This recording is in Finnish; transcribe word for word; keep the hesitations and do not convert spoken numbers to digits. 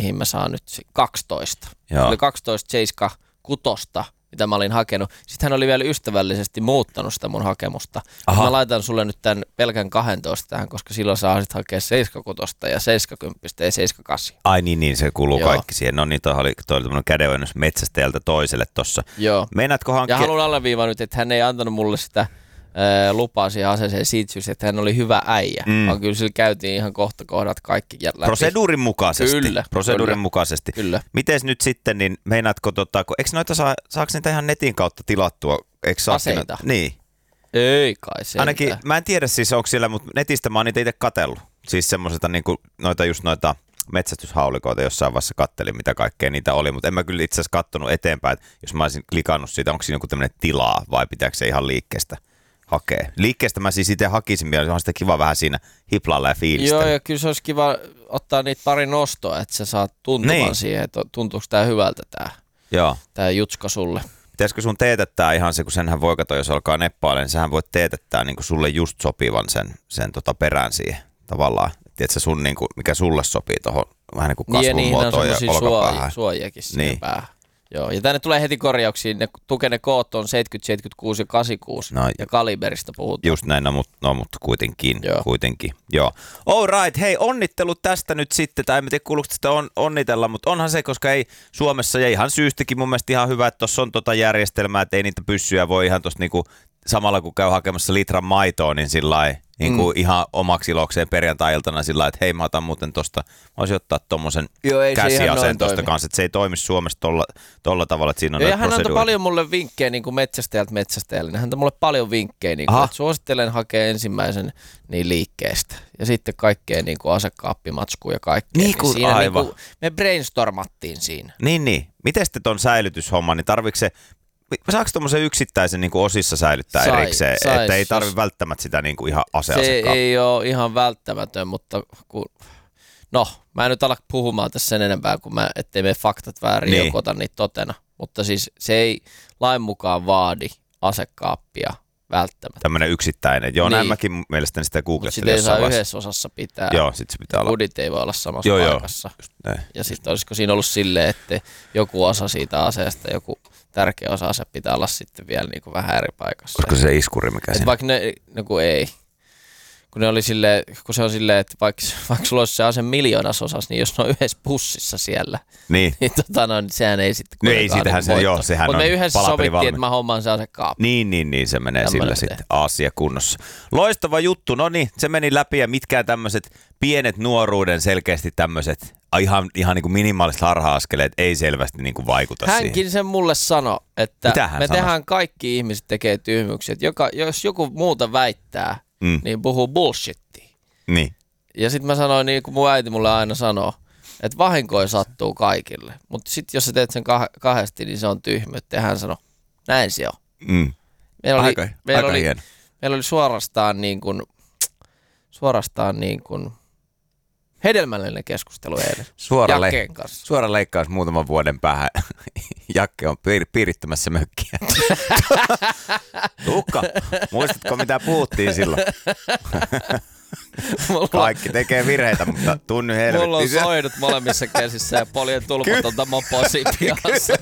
mihin mä saan nyt kaksitoista. Joo. Oli kaksitoista seiska kutosta, mitä mä olin hakenut. Sitten hän oli vielä ystävällisesti muuttanut sitä mun hakemusta. Mä laitan sulle nyt tämän pelkän kaksitoista tähän, koska silloin saa sitten hakea seitsemänkymmentä ja seitsemänkymmentä ja seitsemänkymmentäkahdeksan. Ai niin, niin se kuuluu Joo. kaikki siihen. No niin, toi oli, toi oli tämmöinen kädenojennus metsästäjältä toiselle tossa. Joo. Meinaatko hankkia... Ja haluan alleviivaa nyt, että hän ei antanut mulle sitä ää, lupaa siihen aseeseen siitä syystä, että hän oli hyvä äijä. Mm. Vaan kyllä sillä käytiin ihan kohta kohdat kaikki läpi. Proseduurin mukaisesti. Kyllä. Proseduurin kyllä. mukaisesti. Kyllä. Mites nyt sitten, niin meinaatko, tota, kun, eikö noita saa, saako niitä ihan netin kautta tilattua? Eikö aseita? Niin. Ei kai sentään. Ainakin, mä en tiedä siis onko siellä, mutta netistä mä oon niitä itse katsellut. Siis semmoisesta niinku, noita just noita metsästyshaulikoita jossain vaiheessa kattelin, mitä kaikkea niitä oli, mutta en mä kyllä itse asiassa kattonut eteenpäin, että jos mä olisin klikannut siitä, onko siinä joku tämmöinen tilaa vai pitääkö se ihan liikkeestä hakea. Liikkeestä mä siis itse hakisin vielä, se on sitten kiva vähän siinä hiplalla ja fiilistä. Joo, ja kyllä se olisi kiva ottaa niitä pari nostoa, että sä saat tuntumaan niin. siihen, että tuntuuko tää hyvältä tää, Joo. tää jutska sulle. Pitäisikö sun teetättää ihan se, kun senhän voi katsoa, jos alkaa neppailemaan, niin sähän voit teetättää niin kuin sulle just sopivan sen, sen tota perään siihen tavallaan. Tiedätkö sun, niin kuin, mikä sulle sopii tuohon vähän niin kuin kasvumuotoon ja, ja olkapäähän. Suojiakin sinne niin. päähän. Joo, ja tänne tulee heti korjauksiin, ne tukene koot on seitsemänkymmentä, seitsemänkymmentäkuusi ja kahdeksankymmentäkuusi, no, ja kaliberista puhutaan. Just näin, no mutta no, mut kuitenkin, Joo. kuitenkin, joo. All right, hei onnittelut tästä nyt sitten, tai en tiedä kuuluuko sitä on, onnitella, mutta onhan se, koska ei Suomessa, ja ihan syystäkin mun mielestä ihan hyvä, että tuossa on tota järjestelmää, että ei niitä pyssyjä voi ihan tuossa niinku, samalla kun käy hakemassa litran maitoa, niin sillä niin kuin mm. ihan omaksi ilokseen perjantai-iltana sillä että hei mä otan muuten tosta, mä voisin ottaa tommosen käsiaseen tosta kanssa, että se ei toimi Suomessa tolla, tolla tavalla, että siinä on ja hän antoi paljon mulle vinkkejä niin kuin metsästäjältä metsästäjälle, hän antoi mulle paljon vinkkejä, niin kuin, että suosittelen hakea ensimmäisen niin liikkeestä ja sitten kaikkea niin kuin asekaappimatskua ja kaikkea. Niin kuin, siinä aivan. Niin kuin, me brainstormattiin siinä. Niin, niin. Miten sitten ton säilytyshomma, niin tarvitse se saako tuommoisen yksittäisen niin kuin osissa säilyttää sai, erikseen, sais, että ei tarvitse välttämättä sitä niin kuin ihan aseasekkaa? Se ei ole ihan välttämätön, mutta kun, no, mä en nyt ala puhumaan tässä sen enempää, kun mä, ettei mene faktat väärin niin. Joko otan niitä totena. Mutta siis se ei lain mukaan vaadi asekaappia välttämättä. Tämmöinen yksittäinen. Joo, niin. Näin mäkin mielestäni sitä googlettelin. Mutta sitä ei saa yhdessä osassa pitää. Joo, sit se pitää olla. Kudit ei voi olla samassa joo, paikassa. Joo, ja sitten olisiko siinä ollut silleen, että joku osa siitä aseesta, joku tärkeä osa se pitää olla sitten vielä niin kuin vähän eri paikassa. Koska se iskuri mikä siinä? Vaikka ne, no kun ei. Kun, ne oli silleen, kun se on silleen, että vaikka, vaikka sulla olisi se ase miljoonassosassa, niin jos ne on yhdessä pussissa siellä, niin, niin tota, no, sehän ei sitten no ei siitähän se, joo, sehän Mutta on me yhdessä palapeli sovittiin, valmi. että mä hommaan se asekaappi. Niin, niin, niin, se menee Tällainen sillä te. sitten asia kunnossa. Loistava juttu, no niin, se meni läpi ja mitkään tämmöiset pienet nuoruuden selkeästi tämmöiset ihan, ihan niin kuin minimaaliset harha-askeleet ei selvästi niin kuin vaikuta Hänkin siihen. sen mulle sanoi, että me sanoi? tehdään kaikki ihmiset tekee tyhmyksiä. Joka, jos joku muuta väittää, mm. niin puhuu bullshittia. Niin. Ja sitten mä sanoin, niin kuin mun äiti mulle aina sanoo, että vahinkoja sattuu kaikille. Mutta sitten jos sä teet sen kah- kahdesti, niin se on tyhmyyttä. Ja hän sanoi, näin se on. Mm. Meillä oli, aika meillä aika oli, hieno. meillä oli suorastaan niin kuin, suorastaan niin kuin hedelmällinen keskustelu eilen. Suora, Jakkeen le- kanssa. suora leikkaus muutaman vuoden päähän. Jakke on piir- piirittämässä mökkiä. Tuukka, muistatko mitä puhuttiin silloin? Mulla, Kaikki tekee virheitä, mutta tunny helvettiin. mulla on soidut molemmissa käsissä ja poljen tulmatonta mopoa siinä pihassa.